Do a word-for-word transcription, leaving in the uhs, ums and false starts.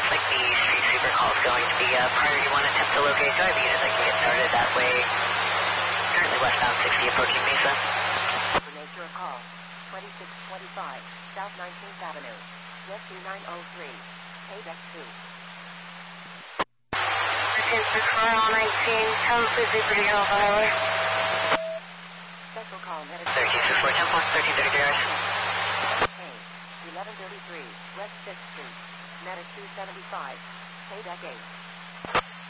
looks like the street sweeper call is going to be uh, priority one attempt to locate driving unit. I can get started that way. Currently westbound sixty approaching Mesa. Nature of call, twenty-six twenty-five, South nineteenth Avenue, Jet two nine oh three, Paydeck two. Attention call nineteen, come to Zipper to Alpha Highway. Special call, medic. thirteen six four, temp one, thirteen thirty direction. Hey, eleven thirty-three, West fifth Street, Medic two seventy-five, Paydeck eight.